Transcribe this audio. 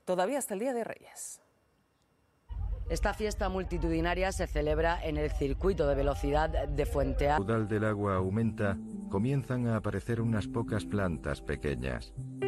todavía hasta el Día de Reyes. Esta fiesta multitudinaria se celebra en el circuito de velocidad de Fuentealba. El caudal del agua aumenta, comienzan a aparecer unas pocas plantas pequeñas.